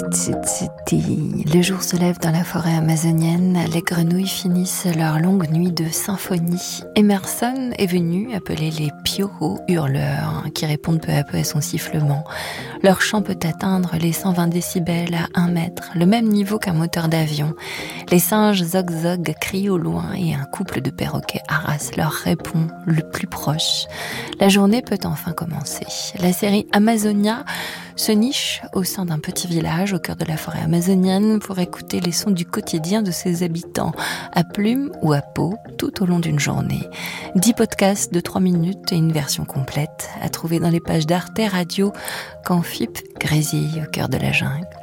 Le jour se lève dans la forêt amazonienne, les grenouilles finissent leur longue nuit de symphonie. Emerson est venu appeler les pioros hurleurs qui répondent peu à peu à son sifflement. Leur chant peut atteindre les 120 décibels à 1 mètre, le même niveau qu'un moteur d'avion. Les singes zog-zog crient au loin et un couple de perroquets haras leur répond le plus proche. La journée peut enfin commencer. La série Amazonia se niche au sein d'un petit village au cœur de la forêt amazonienne pour écouter les sons du quotidien de ses habitants, à plume ou à peau, tout au long d'une journée. 10 podcasts de 3 minutes et une version complète à trouver dans les pages d'Arte Radio quand FIP grésille au cœur de la jungle.